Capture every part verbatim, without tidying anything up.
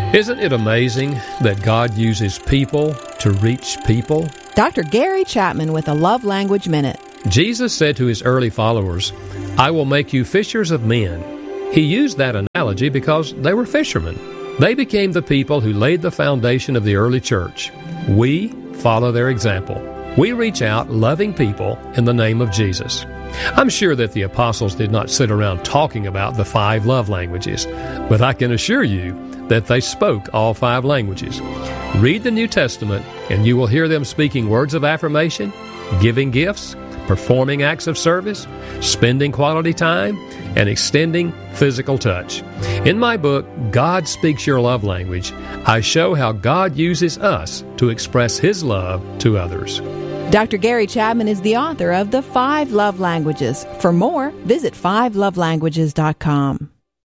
Isn't it amazing that God uses people to reach people? Doctor Gary Chapman with a Love Language Minute. Jesus said to his early followers, "I will make you fishers of men." He used that analogy because they were fishermen. They became the people who laid the foundation of the early church. We follow their example. We reach out loving people in the name of Jesus. I'm sure that the apostles did not sit around talking about the five love languages, but I can assure you that they spoke all five languages. Read the New Testament, and you will hear them speaking words of affirmation, giving gifts, performing acts of service, spending quality time, and extending physical touch. In my book, God Speaks Your Love Language, I show how God uses us to express His love to others. Doctor Gary Chapman is the author of The Five Love Languages. For more, visit five love languages dot com.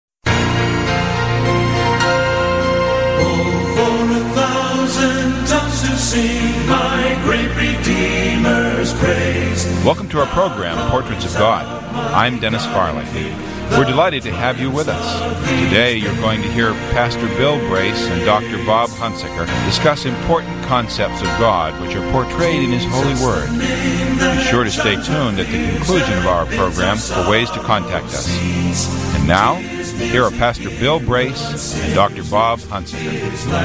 Sing my great Redeemer's praise. Welcome to our program, Portraits of God. I'm Dennis Farley. We're delighted to have you with us. Today you're going to hear Pastor Bill Brace and Doctor Bob Hunsaker discuss important concepts of God which are portrayed in His holy word. Be sure to stay tuned at the conclusion of our program for ways to contact us. And now, here are Pastor Bill Brace and Doctor Bob Hunsaker.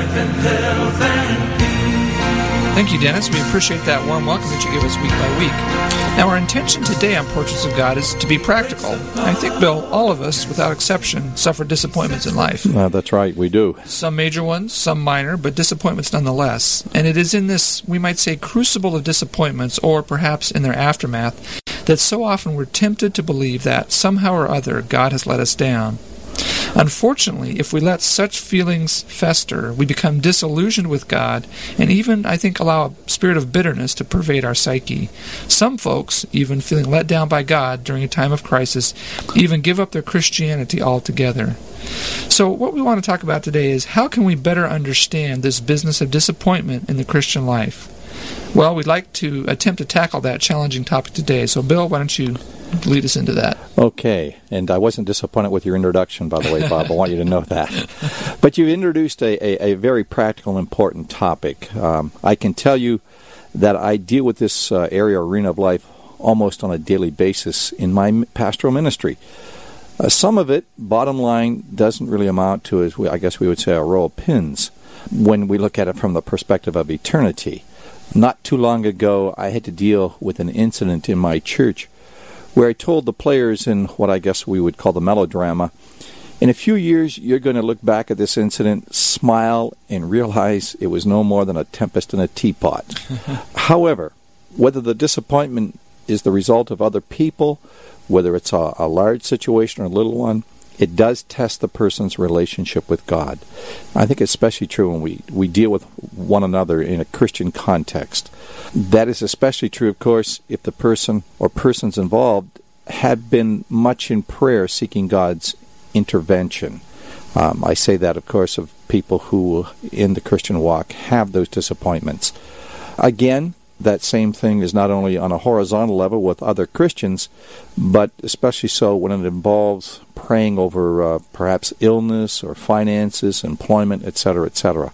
Thank you, Dennis. We appreciate that warm welcome that you give us week by week. Now, our intention today on Portraits of God is to be practical. I think, Bill, all of us, without exception, suffer disappointments in life. Uh, that's right, we do. Some major ones, some minor, but disappointments nonetheless. And it is in this, we might say, crucible of disappointments, or perhaps in their aftermath, that so often we're tempted to believe that, somehow or other, God has let us down. Unfortunately, if we let such feelings fester, we become disillusioned with God and even, I think, allow a spirit of bitterness to pervade our psyche. Some folks, even feeling let down by God during a time of crisis, even give up their Christianity altogether. So what we want to talk about today is how can we better understand this business of disappointment in the Christian life? Well, we'd like to attempt to tackle that challenging topic today. So, Bill, why don't you lead us into that? Okay, and I wasn't disappointed with your introduction, by the way, Bob. I want you to know that. But you introduced a, a, a very practical and important topic. Um, I can tell you that I deal with this uh, area, arena of life, almost on a daily basis in my pastoral ministry. Uh, some of it, bottom line, doesn't really amount to, as we, I guess we would say, a row of pins when we look at it from the perspective of eternity. Not too long ago, I had to deal with an incident in my church where I told the players in what I guess we would call the melodrama, in a few years you're going to look back at this incident, smile, and realize it was no more than a tempest in a teapot. However, whether the disappointment is the result of other people, whether it's a, a large situation or a little one, it does test the person's relationship with God. I think it's especially true when we, we deal with one another in a Christian context. That is especially true, of course, if the person or persons involved have been much in prayer seeking God's intervention. Um, I say that, of course, of people who in the Christian walk have those disappointments. Again, that same thing is not only on a horizontal level with other Christians, but especially so when it involves praying over uh, perhaps illness or finances, employment, et cetera, et cetera.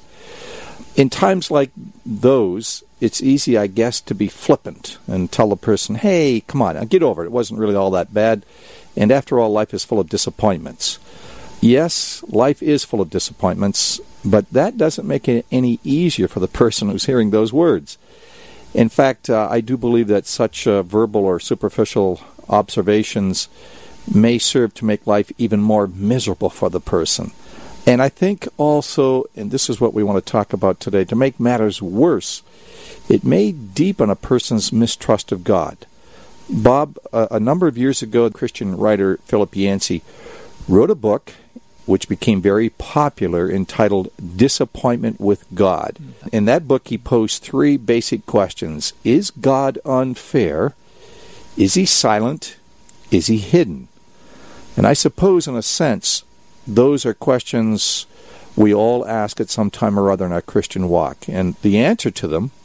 In times like those, it's easy, I guess, to be flippant and tell the person, hey, come on, get over it. It wasn't really all that bad. And after all, life is full of disappointments. Yes, life is full of disappointments, but that doesn't make it any easier for the person who's hearing those words. In fact, uh, I do believe that such uh, verbal or superficial observations may serve to make life even more miserable for the person. And I think also, and this is what we want to talk about today, to make matters worse, it may deepen a person's mistrust of God. Bob, uh, a number of years ago, the Christian writer Philip Yancey wrote a book which became very popular, entitled Disappointment with God. In that book, he posed three basic questions. Is God unfair? Is He silent? Is He hidden? And I suppose, in a sense, those are questions we all ask at some time or other in our Christian walk. And the answer to them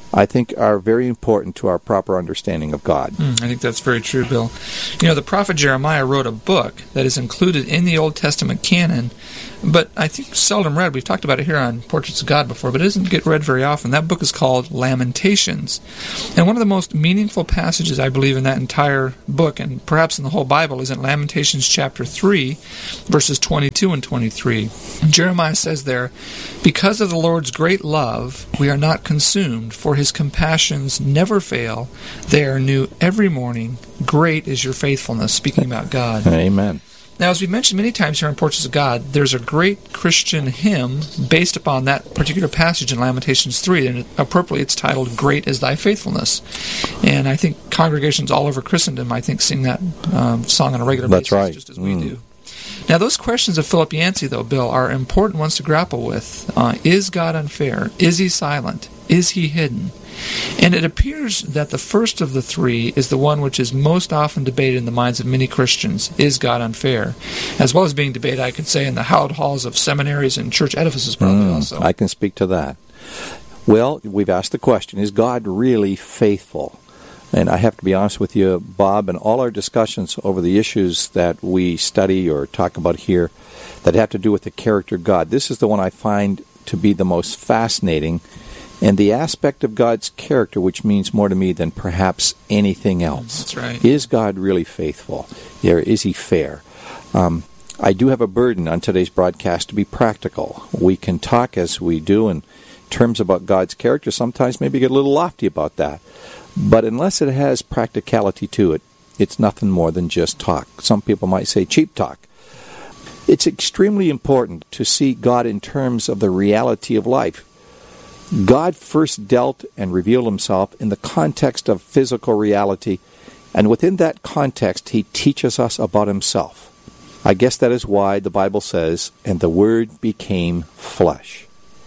I think are very important to our proper understanding of God. Mm, I think that's very true, Bill. You know, the prophet Jeremiah wrote a book that is included in the Old Testament canon, but I think seldom read. We've talked about it here on Portraits of God before, but it doesn't get read very often. That book is called Lamentations. And one of the most meaningful passages, I believe, in that entire book, and perhaps in the whole Bible, is in Lamentations chapter three, verses twenty-two and twenty-three. Jeremiah says there, "Because of the Lord's great love, we are not consumed, for his compassions never fail. They are new every morning. Great is your faithfulness," speaking about God. Amen. Now, as we've mentioned many times here on Portraits of God, there's a great Christian hymn based upon that particular passage in Lamentations three, and appropriately it's titled, "Great is Thy Faithfulness." And I think congregations all over Christendom, I think, sing that um, song on a regular That's basis, right. just as we Mm. do. Now, those questions of Philip Yancey, though, Bill, are important ones to grapple with. Uh, is God unfair? Is he silent? Is he hidden? And it appears that the first of the three is the one which is most often debated in the minds of many Christians. Is God unfair? As well as being debated, I could say, in the hallowed halls of seminaries and church edifices probably Mm, also. I can speak to that. Well, we've asked the question, is God really faithful? And I have to be honest with you, Bob, in all our discussions over the issues that we study or talk about here that have to do with the character of God, this is the one I find to be the most fascinating, and the aspect of God's character which means more to me than perhaps anything else. That's right. Is God really faithful? Or is he fair? Um, I do have a burden on today's broadcast to be practical. We can talk as we do in terms about God's character, sometimes maybe get a little lofty about that. But unless it has practicality to it, it's nothing more than just talk. Some people might say cheap talk. It's extremely important to see God in terms of the reality of life. God first dealt and revealed himself in the context of physical reality, and within that context, he teaches us about himself. I guess that is why the Bible says, "And the Word became flesh."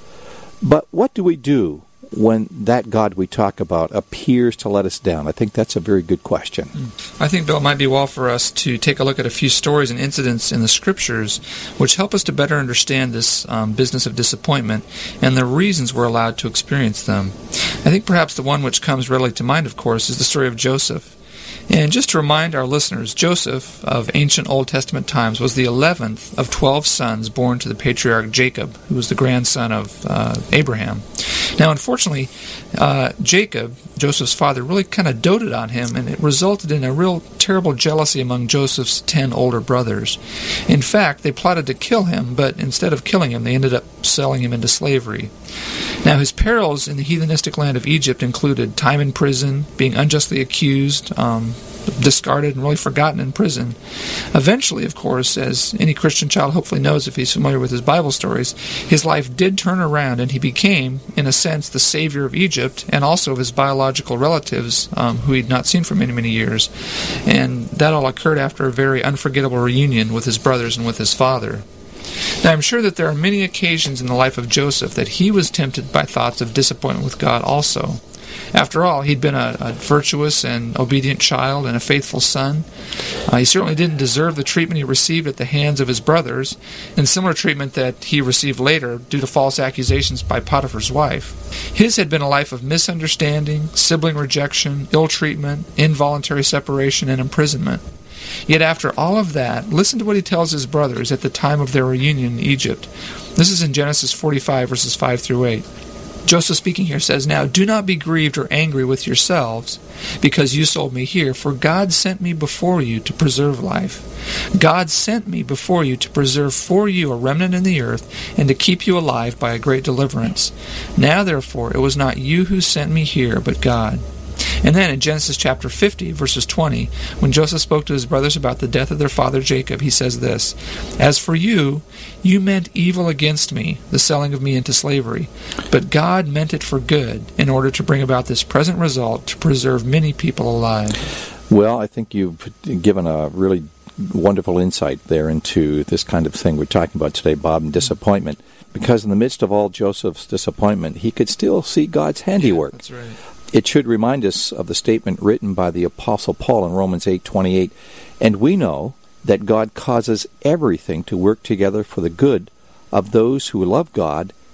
But what do we do when that God we talk about appears to let us down? I think that's a very good question. I think, Bill, it might be well for us to take a look at a few stories and incidents in the Scriptures which help us to better understand this um, business of disappointment and the reasons we're allowed to experience them. I think perhaps the one which comes readily to mind, of course, is the story of Joseph. And just to remind our listeners, Joseph of ancient Old Testament times was the eleventh of twelve sons born to the patriarch Jacob, who was the grandson of uh, Abraham. Now, unfortunately, uh, Jacob, Joseph's father, really kind of doted on him, and it resulted in a real terrible jealousy among Joseph's ten older brothers. In fact, they plotted to kill him, but instead of killing him, they ended up selling him into slavery. Now, his perils in the heathenistic land of Egypt included time in prison, being unjustly accused, um, discarded and really forgotten in prison. Eventually, of course, as any Christian child hopefully knows if he's familiar with his Bible stories, his life did turn around and he became, in a sense, the savior of Egypt and also of his biological relatives um, who he'd not seen for many, many years. And that all occurred after a very unforgettable reunion with his brothers and with his father. Now, I'm sure that there are many occasions in the life of Joseph that he was tempted by thoughts of disappointment with God also. After all, he'd been a, a virtuous and obedient child and a faithful son. Uh, he certainly didn't deserve the treatment he received at the hands of his brothers, and similar treatment that he received later due to false accusations by Potiphar's wife. His had been a life of misunderstanding, sibling rejection, ill treatment, involuntary separation, and imprisonment. Yet after all of that, listen to what he tells his brothers at the time of their reunion in Egypt. This is in Genesis forty-five, verses five through eight. Joseph speaking here says, "Now do not be grieved or angry with yourselves, because you sold me here, for God sent me before you to preserve life. God sent me before you to preserve for you a remnant in the earth, and to keep you alive by a great deliverance. Now therefore it was not you who sent me here, but God." And then in Genesis chapter fifty, verses twenty, when Joseph spoke to his brothers about the death of their father Jacob, he says this, "As for you, you meant evil against me, the selling of me into slavery. But God meant it for good, in order to bring about this present result, to preserve many people alive." Well, I think you've given a really wonderful insight there into this kind of thing we're talking about today, Bob, and disappointment. Because in the midst of all Joseph's disappointment, he could still see God's handiwork. Yeah, that's right. It should remind us of the statement written by the Apostle Paul in Romans eight twenty-eight, "And we know that God causes everything to work together for the good of those who love God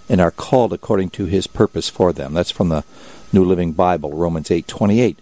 and are called according to his purpose for them. That's from the New Living Bible, Romans eight twenty-eight.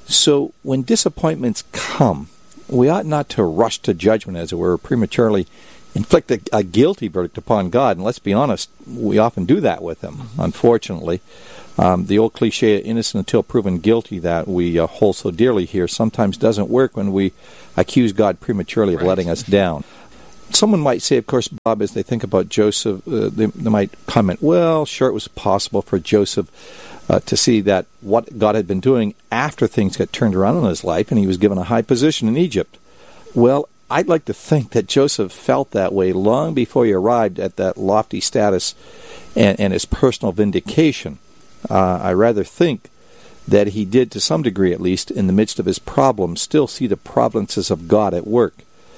So when disappointments come, we ought not to rush to judgment, as it were, prematurely inflict a, a guilty verdict upon God. And let's be honest, we often do that with him, mm-hmm. unfortunately. Um, the old cliche, innocent until proven guilty, that we uh, hold so dearly here, sometimes doesn't work when we accuse God prematurely of right. letting us down. Someone might say, of course, Bob, as they think about Joseph, uh, they, they might comment, well, sure, it was possible for Joseph uh, to see that what God had been doing after things got turned around in his life, and he was given a high position in Egypt. Well, I'd like to think that Joseph felt that way long before he arrived at that lofty status and, and his personal vindication. Uh, I rather think that he did, to some degree at least, in the midst of his problems, still see the providences of God at work.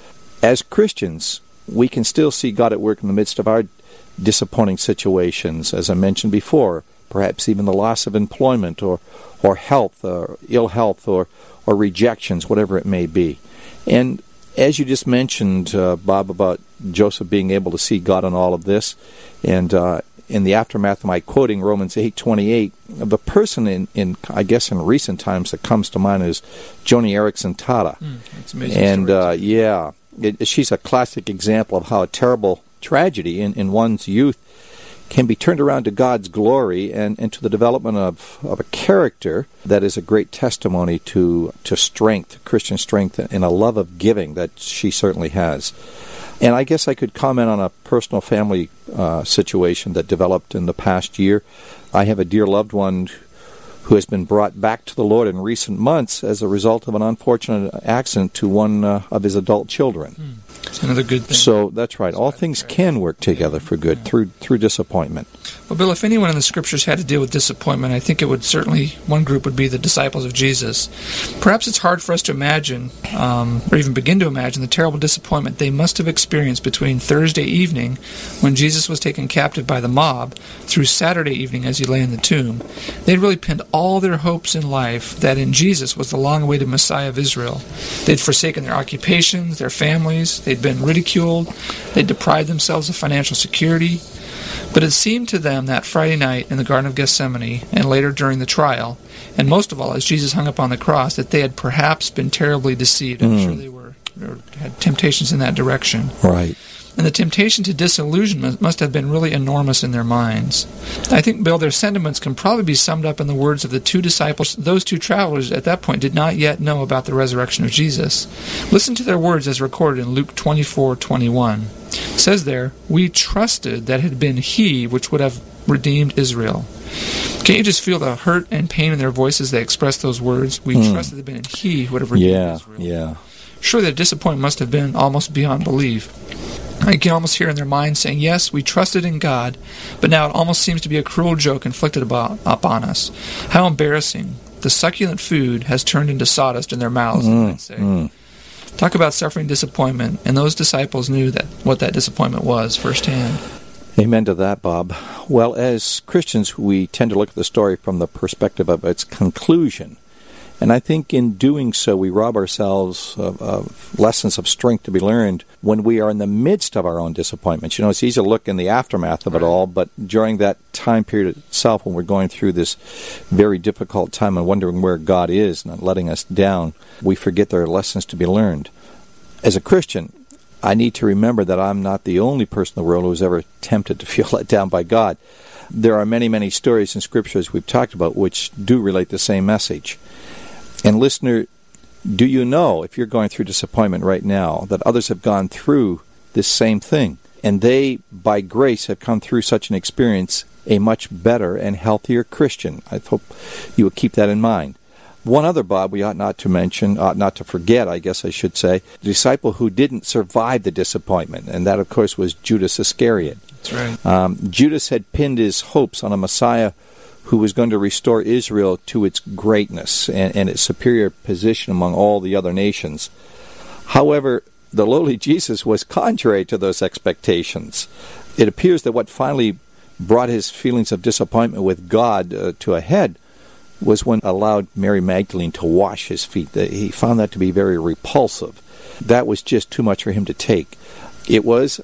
As Christians, we can still see God at work in the midst of our disappointing situations, as I mentioned before, perhaps even the loss of employment or, or health, or ill health, or, or rejections, whatever it may be. And as you just mentioned, uh, Bob, about Joseph being able to see God in all of this, and uh, in the aftermath of my quoting Romans eight twenty-eight, the person in, in I guess in recent times that comes to mind is Joni Eareckson Tada. Mm, that's amazing. And uh, yeah, it, she's a classic example of how a terrible tragedy in, in one's youth can be turned around to God's glory and, and to the development of, of a character that is a great testimony to, to strength, Christian strength, and a love of giving that she certainly has. And I guess I could comment on a personal family uh, situation that developed in the past year. I have a dear loved one who has been brought back to the Lord in recent months as a result of an unfortunate accident to one uh, of his adult children. Hmm. It's another good thing. So that's right. All things can work together for good yeah. through through disappointment. Well, Bill, if anyone in the Scriptures had to deal with disappointment, I think it would certainly, one group would be the disciples of Jesus. Perhaps it's hard for us to imagine, um, or even begin to imagine, the terrible disappointment they must have experienced between Thursday evening, when Jesus was taken captive by the mob, through Saturday evening as he lay in the tomb. They'd really pinned all their hopes in life that in Jesus was the long-awaited Messiah of Israel. They'd forsaken their occupations, their families. They'd been ridiculed. They'd deprived themselves of financial security. But it seemed to them that Friday night in the Garden of Gethsemane, and later during the trial, and most of all as Jesus hung up on the cross, that they had perhaps been terribly deceived. I'm mm. sure they were or had temptations in that direction. Right. And the temptation to disillusionment must have been really enormous in their minds. I think, Bill, their sentiments can probably be summed up in the words of the two disciples. Those two travelers at that point did not yet know about the resurrection of Jesus. Listen to their words as recorded in Luke twenty-four twenty-one. It says there, "We trusted that it had been He which would have redeemed Israel." Can't you just feel the hurt and pain in their voices as they express those words? We mm. trusted it had been He who would have redeemed yeah, Israel. Yeah. Surely their disappointment must have been almost beyond belief. I can almost hear in their minds saying, yes, we trusted in God, but now it almost seems to be a cruel joke inflicted about, upon us. How embarrassing. The succulent food has turned into sawdust in their mouths, mm, they might say. Mm. Talk about suffering disappointment, and those disciples knew that what that disappointment was firsthand. Amen to that, Bob. Well, as Christians, we tend to look at the story from the perspective of its conclusion. And I think in doing so, we rob ourselves of, of lessons of strength to be learned when we are in the midst of our own disappointments. You know, it's easy to look in the aftermath of it all, but during that time period itself, when we're going through this very difficult time and wondering where God is and letting us down, we forget there are lessons to be learned. As a Christian, I need to remember that I'm not the only person in the world who was ever tempted to feel let down by God. There are many, many stories in Scripture, as we've talked about, which do relate the same message. And listener, do you know, if you're going through disappointment right now, that others have gone through this same thing, and they, by grace, have come through such an experience a much better and healthier Christian? I hope you will keep that in mind. One other, Bob, we ought not to mention, ought not to forget, I guess I should say, the disciple who didn't survive the disappointment, and that, of course, was Judas Iscariot. That's right. Um, Judas had pinned his hopes on a Messiah who was going to restore Israel to its greatness and, and its superior position among all the other nations. However, the lowly Jesus was contrary to those expectations. It appears that what finally brought his feelings of disappointment with God uh, to a head was when allowed Mary Magdalene to wash his feet. He found that to be very repulsive. That was just too much for him to take. It was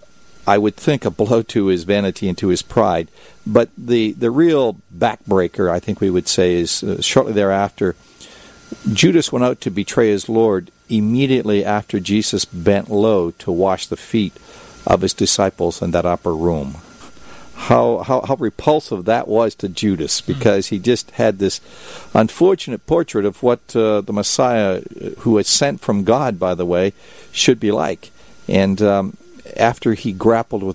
I would think, a blow to his vanity and to his pride. But the, the real backbreaker, I think we would say, is uh, shortly thereafter, Judas went out to betray his Lord immediately after Jesus bent low to wash the feet of his disciples in that upper room. How, how how repulsive that was to Judas, because he just had this unfortunate portrait of what uh, the Messiah, who was sent from God, by the way, should be like. And um, after he grappled with